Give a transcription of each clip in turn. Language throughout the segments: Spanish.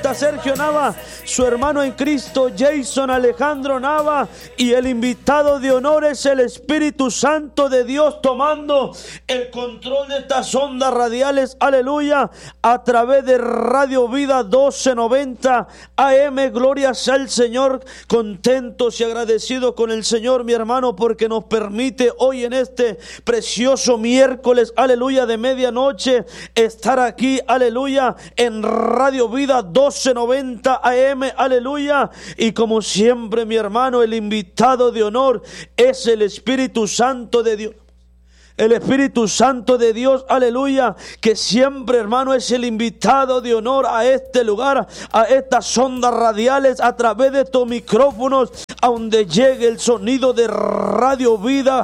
profeta Sergio Nava, su hermano en Cristo Jason Alejandro Nava, y el invitado de honor es el Espíritu Santo de Dios tomando el control de estas ondas radiales, aleluya, a través de Radio Vida 1290 AM. Gloria sea al Señor, contentos y agradecidos con el Señor, mi hermano, porque nos permite hoy en este precioso miércoles, aleluya, de medianoche, estar aquí, aleluya, en Radio Vida 1290 AM, aleluya. Y como siempre, mi hermano, el invitado de honor es el Espíritu Santo de Dios. El Espíritu Santo de Dios, aleluya, que siempre, hermano, es el invitado de honor a este lugar, a estas ondas radiales, a través de estos micrófonos, a donde llegue el sonido de Radio Vida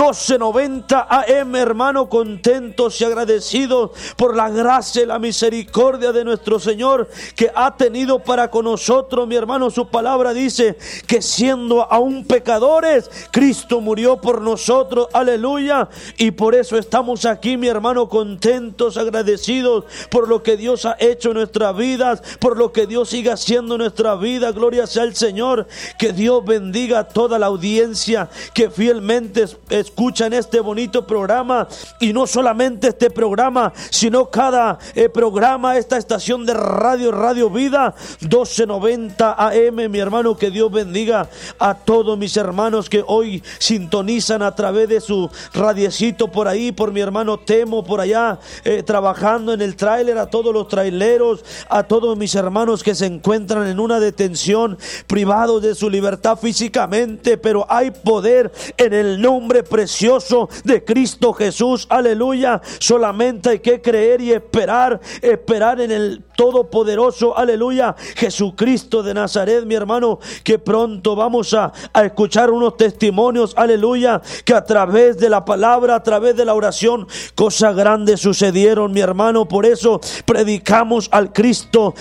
1290 AM, hermano, contentos y agradecidos por la gracia y la misericordia de nuestro Señor que ha tenido para con nosotros, mi hermano. Su palabra dice que siendo aún pecadores, Cristo murió por nosotros, aleluya. Y por eso estamos aquí, mi hermano, contentos, agradecidos por lo que Dios ha hecho en nuestras vidas, por lo que Dios sigue haciendo en nuestra vida. Gloria sea al Señor. Que Dios bendiga a toda la audiencia que fielmente escucha en este bonito programa. Y no solamente este programa, sino cada programa, esta estación de Radio Vida 1290 AM, mi hermano. Que Dios bendiga a todos mis hermanos que hoy sintonizan a través de su radiecito por ahí, por mi hermano Temo por allá trabajando en el tráiler, a todos los traileros, a todos mis hermanos que se encuentran en una detención, privados de su libertad físicamente, pero hay poder en el nombre precioso de Cristo Jesús, aleluya. Solamente hay que creer y esperar en el todopoderoso, aleluya, Jesucristo de Nazaret, mi hermano, que pronto vamos a escuchar unos testimonios, aleluya, que a través de la palabra, a través de la oración, cosas grandes sucedieron, mi hermano. Por eso predicamos al Cristo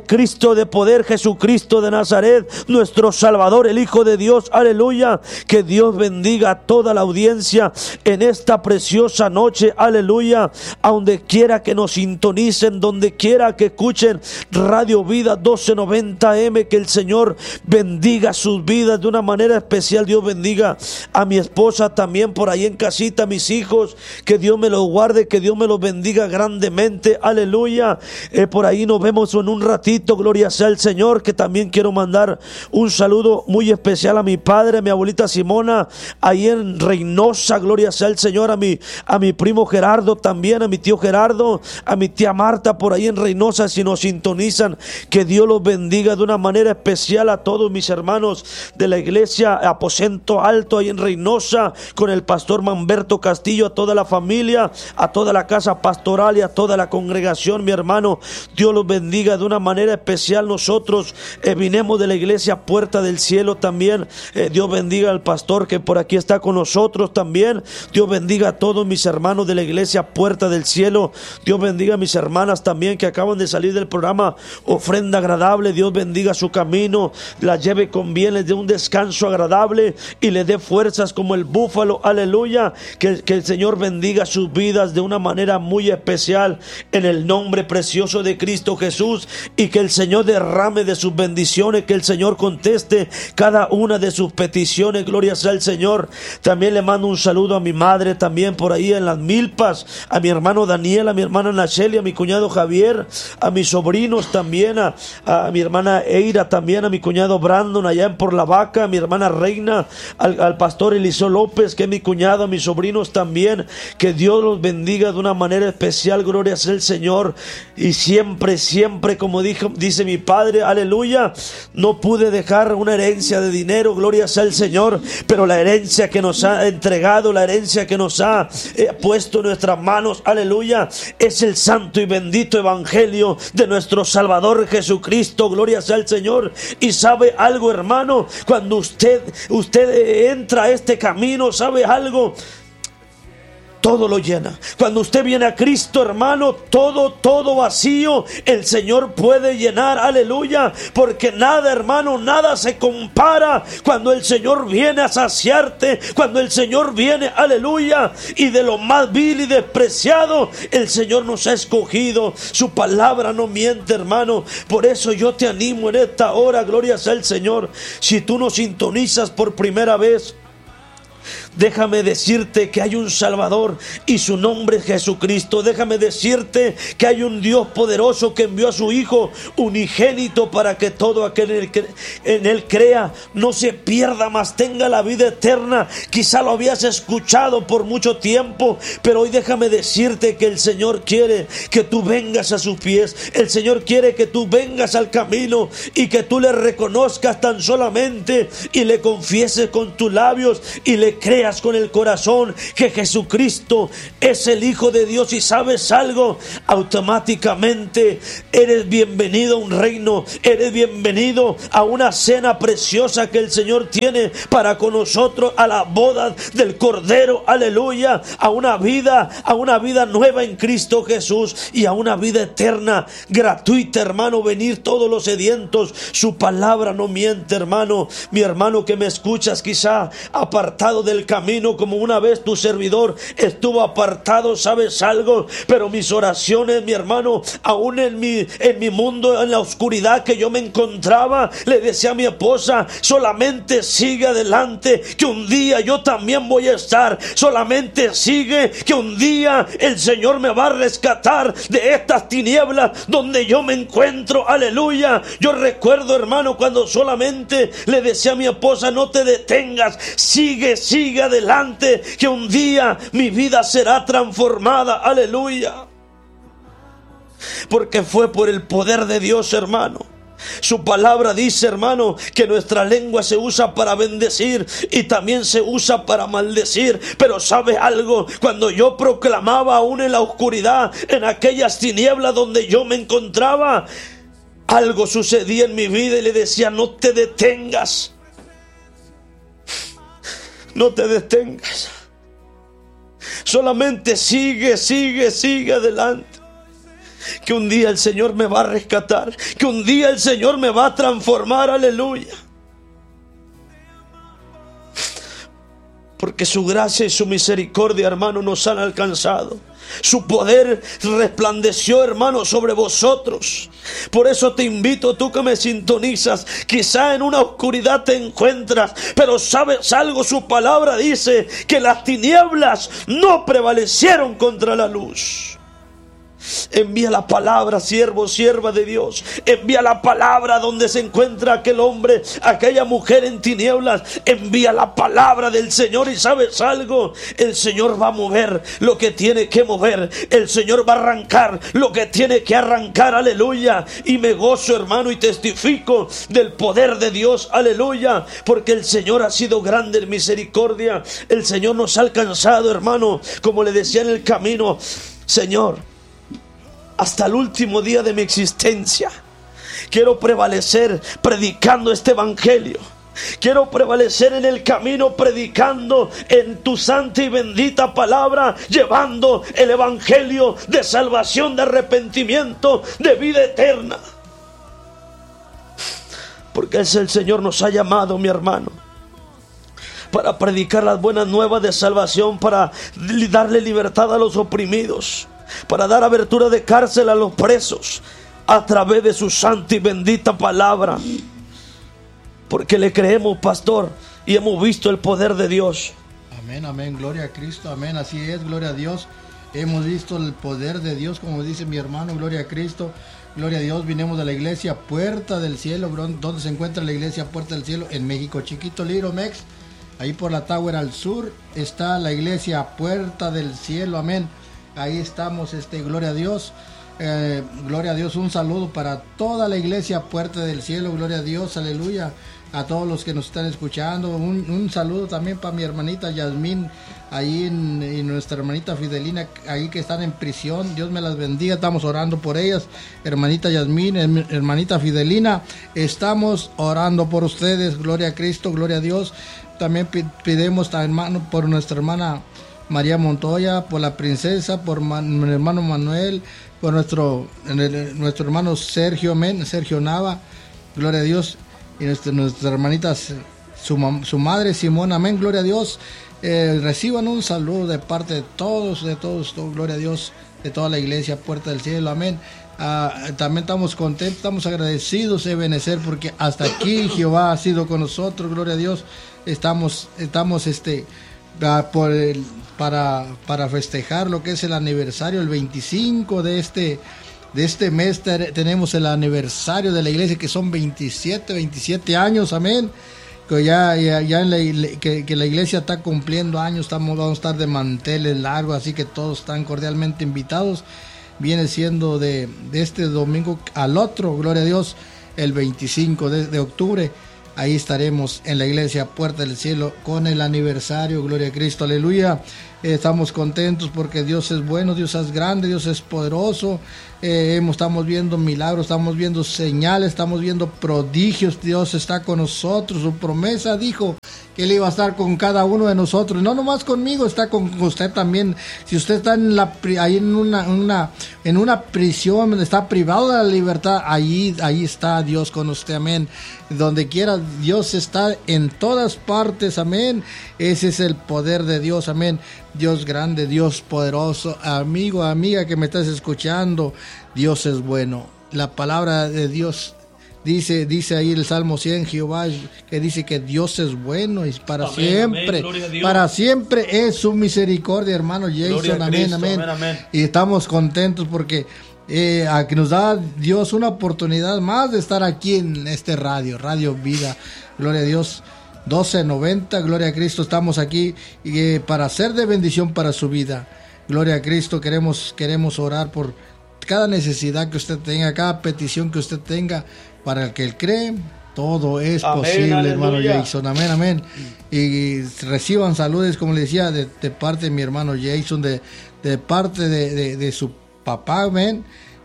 de poder, Jesucristo de Nazaret, nuestro Salvador, el Hijo de Dios, aleluya. Que Dios bendiga a toda la audiencia en esta preciosa noche, aleluya, a donde quiera que nos sintonicen, donde quiera que escuchen Radio Vida 1290 AM. Que el Señor bendiga sus vidas de una manera especial. Dios bendiga a mi esposa también por ahí en casita, mis hijos, que Dios me los guarde, que Dios me los bendiga grandemente, aleluya. Por ahí nos vemos en un ratito, gloria sea al Señor. Que también quiero mandar un saludo muy especial a mi padre, a mi abuelita Simona, ahí en Reynosa, gloria sea al Señor, a mi primo Gerardo también, a mi tío Gerardo, a mi tía Marta por ahí en Reynosa, si nos sintonizan. Que Dios los bendiga de una manera especial a todos mis hermanos de la iglesia Aposento Alto ahí en Reynosa, con el pastor Manberto Castillo, a toda la familia, a toda la casa pastoral y a toda la congregación, mi hermano. Dios los bendiga de una manera especial. Nosotros vinimos de la iglesia Puerta del Cielo también. Dios bendiga al pastor que por aquí está con nosotros también. Dios bendiga a todos mis hermanos de la iglesia Puerta del Cielo. Dios bendiga a mis hermanas también que acaban de salir del programa Ofrenda Agradable. Dios bendiga su camino, la lleve con bien, les dé un descanso agradable y le dé fuerzas como el búfalo, aleluya. Que el Señor bendiga sus vidas de una manera muy especial en el nombre precioso de Cristo Jesús, y que el Señor derrame de sus bendiciones, que el Señor conteste cada una de sus peticiones, gloria sea al Señor. También le mando un saludo a mi madre también por ahí en Las Milpas, a mi hermano Daniel, a mi hermana Nacheli, a mi cuñado Javier, a mis sobrinos también, a mi hermana Eira también, a mi cuñado Brandon allá en Por la Vaca, a mi hermana Reina, al pastor Eliseo López, que es mi cuñado, a mis sobrinos también. Que Dios los bendiga de una manera especial, gloria sea el Señor. Y siempre, como dice mi padre, aleluya, no pude dejar una herencia de dinero, gloria sea el Señor, pero la herencia que nos ha entregado, la herencia que nos ha puesto en nuestras manos, aleluya, es el santo y bendito evangelio de nuestro Salvador Jesucristo, gloria sea el Señor. Y sabe algo, hermano, cuando usted entra a este camino, sabe algo, todo lo llena. Cuando usted viene a Cristo, hermano, todo vacío, el Señor puede llenar, aleluya, porque nada, hermano, nada se compara cuando el Señor viene a saciarte, cuando el Señor viene, aleluya, y de lo más vil y despreciado, el Señor nos ha escogido. Su palabra no miente, hermano. Por eso yo te animo en esta hora, gloria sea el Señor. Si tú nos sintonizas por primera vez, déjame decirte que hay un Salvador y su nombre es Jesucristo. Déjame decirte que hay un Dios poderoso que envió a su Hijo unigénito para que todo aquel en Él crea no se pierda, mas tenga la vida eterna. Quizá lo habías escuchado por mucho tiempo, pero hoy déjame decirte que el Señor quiere que tú vengas a sus pies. El Señor quiere que tú vengas al camino y que tú le reconozcas tan solamente y le confieses con tus labios y le creas con el corazón que Jesucristo es el Hijo de Dios. Y sabes algo, automáticamente eres bienvenido a un reino, eres bienvenido a una cena preciosa que el Señor tiene para con nosotros, a la boda del Cordero, aleluya, a una vida nueva en Cristo Jesús y a una vida eterna, gratuita, hermano. Venir todos los sedientos, su palabra no miente, hermano. Mi hermano que me escuchas, quizá apartado del camino, como una vez tu servidor estuvo apartado, ¿sabes algo? Pero mis oraciones, mi hermano, aún en mi mundo, en la oscuridad que yo me encontraba, le decía a mi esposa: solamente sigue adelante, que un día yo también voy a estar. Solamente sigue, que un día el Señor me va a rescatar de estas tinieblas donde yo me encuentro, aleluya. Yo recuerdo, hermano, cuando solamente le decía a mi esposa: no te detengas, sigue adelante, que un día mi vida será transformada, aleluya. Porque fue por el poder de Dios, hermano. Su palabra dice, hermano, que nuestra lengua se usa para bendecir y también se usa para maldecir. Pero ¿sabe algo? Cuando yo proclamaba aún en la oscuridad, en aquellas tinieblas donde yo me encontraba, algo sucedía en mi vida y le decía: no te detengas, no te detengas, solamente sigue adelante, que un día el Señor me va a rescatar, que un día el Señor me va a transformar, aleluya. Porque su gracia y su misericordia, hermano, nos han alcanzado. Su poder resplandeció, hermano, sobre vosotros. Por eso te invito, tú que me sintonizas, quizá en una oscuridad te encuentras, pero sabes algo, su palabra dice que las tinieblas no prevalecieron contra la luz. Envía la palabra, siervo, sierva de Dios. Envía la palabra donde se encuentra aquel hombre, aquella mujer en tinieblas. Envía la palabra del Señor. Y sabes algo, el Señor va a mover lo que tiene que mover. El Señor va a arrancar lo que tiene que arrancar, aleluya. Y me gozo, hermano, y testifico del poder de Dios, aleluya, porque el Señor ha sido grande en misericordia. El Señor nos ha alcanzado, hermano, como le decía en el camino: Señor, hasta el último día de mi existencia quiero prevalecer predicando este evangelio. Quiero prevalecer en el camino predicando en tu santa y bendita palabra, llevando el evangelio de salvación, de arrepentimiento, de vida eterna. Porque ese el Señor nos ha llamado, mi hermano, para predicar las buenas nuevas de salvación, para darle libertad a los oprimidos, para dar abertura de cárcel a los presos, a través de su santa y bendita palabra. Porque le creemos, pastor, y hemos visto el poder de Dios. Amén, amén, gloria a Cristo, amén, así es, gloria a Dios. Hemos visto el poder de Dios, como dice mi hermano, gloria a Cristo, gloria a Dios. Vinimos de la iglesia Puerta del Cielo. ¿Dónde se encuentra la iglesia Puerta del Cielo? En México Chiquito, Little Mex. Ahí por la Tower al sur está la iglesia Puerta del Cielo, amén. Ahí estamos, gloria a Dios. Gloria a Dios, un saludo para toda la iglesia Puerta del Cielo, gloria a Dios, aleluya. A todos los que nos están escuchando, un saludo también para mi hermanita Yasmín, ahí y nuestra hermanita Fidelina, ahí que están en prisión. Dios me las bendiga, estamos orando por ellas. Hermanita Yasmín, hermanita Fidelina, estamos orando por ustedes, gloria a Cristo, gloria a Dios. También pidemos, hermano, por nuestra hermana María Montoya, por la princesa, por mi hermano Manuel, por nuestro hermano Sergio, amén, Sergio Nava, gloria a Dios, y nuestras hermanitas, su madre Simón, amén, gloria a Dios. Reciban un saludo de parte de todos, gloria a Dios, de toda la iglesia, Puerta del Cielo, amén. También estamos contentos, estamos agradecidos, Ebenezer, porque hasta aquí Jehová ha sido con nosotros, gloria a Dios. Estamos para festejar lo que es el aniversario, el 25 de este mes tenemos el aniversario de la iglesia, que son 27 años, amén. Que ya que la iglesia está cumpliendo años, vamos a estar de manteles largos, así que todos están cordialmente invitados. Viene siendo de este domingo al otro, gloria a Dios, el 25 de octubre. Ahí estaremos en la iglesia Puerta del Cielo con el aniversario, gloria a Cristo, aleluya. Estamos contentos porque Dios es bueno, Dios es grande, Dios es poderoso. Estamos viendo milagros, estamos viendo señales, estamos viendo prodigios. Dios está con nosotros. Su promesa dijo que Él iba a estar con cada uno de nosotros. No nomás conmigo, está con usted también. Si usted está ahí en una prisión, está privado de la libertad, ahí está Dios con usted, amén. Donde quiera, Dios está en todas partes, amén. Ese es el poder de Dios, amén. Dios grande, Dios poderoso, amigo, amiga que me estás escuchando, Dios es bueno. La palabra de Dios dice ahí el Salmo 100, Jehová, que dice que Dios es bueno y para siempre, para siempre es su misericordia, hermano Jason, amén, amén. Y estamos contentos porque que nos da Dios una oportunidad más de estar aquí en este Radio Vida, gloria a Dios. 1290, gloria a Cristo, estamos aquí para ser de bendición para su vida. Gloria a Cristo, queremos orar por cada necesidad que usted tenga, cada petición que usted tenga. Para el que Él cree, todo es posible, aleluya. Hermano Jason, amén, amén. Y reciban saludos, como le decía, de parte de mi hermano Jason, de parte de su papá, amén,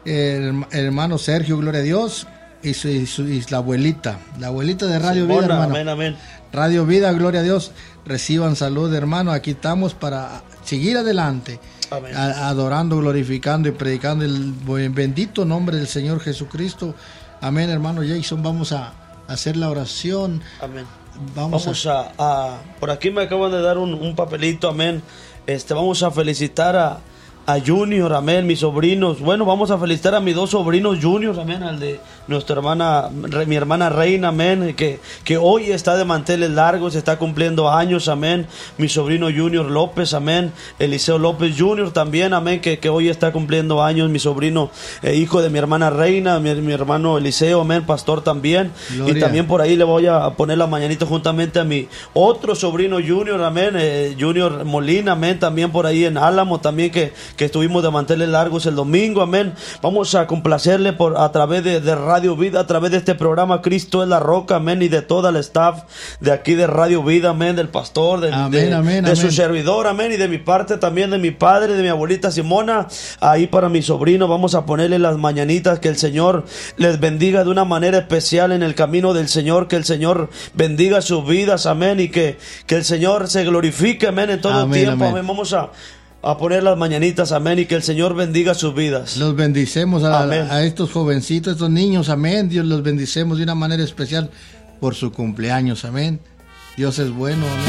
el hermano Sergio, gloria a Dios, y la abuelita de Radio Vida, hermano. Amén, amén. Radio Vida, gloria a Dios. Reciban salud, hermano. Aquí estamos para seguir adelante, adorando, glorificando y predicando el bendito nombre del Señor Jesucristo. Amén, hermano Jason. Vamos a hacer la oración. Amén. Vamos a por aquí me acaban de dar un papelito, amén. Vamos a felicitar a Junior, amén, mis sobrinos. Bueno, vamos a felicitar a mis dos sobrinos Junior, amén, al de nuestra hermana, mi hermana Reina, amén, que hoy está de manteles largos, está cumpliendo años, amén. Mi sobrino Junior López, amén. Eliseo López Junior también, amén, que hoy está cumpliendo años. Mi sobrino, hijo de mi hermana Reina, mi hermano Eliseo, amén, pastor también. Gloria. Y también por ahí le voy a poner la mañanita juntamente a mi otro sobrino Junior, amén, Junior Molina, amén, también por ahí en Álamo, también que estuvimos de manteles largos el domingo, amén. Vamos a complacerle a través de Radio Vida, a través de este programa Cristo es la Roca, amén, y de toda el staff de aquí de Radio Vida, amén, del pastor, de su servidor, amén, y de mi parte también, de mi padre, de mi abuelita Simona, ahí para mi sobrino, vamos a ponerle las mañanitas, que el Señor les bendiga de una manera especial en el camino del Señor, que el Señor bendiga sus vidas, amén, y que el Señor se glorifique, amén, en todo tiempo, amén. Vamos a poner las mañanitas, amén, y que el Señor bendiga sus vidas. Los bendicemos a estos jovencitos, estos niños, amén. Dios los bendicemos de una manera especial por su cumpleaños, amén. Dios es bueno, amén.